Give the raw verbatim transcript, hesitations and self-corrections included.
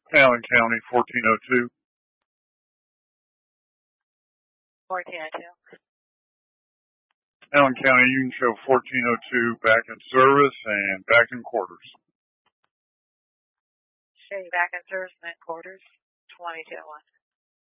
Allen County, fourteen oh two. fourteen oh two. Allen County, you can show fourteen oh two back in service and back in quarters. Show you back in service and in quarters, twenty-two oh one.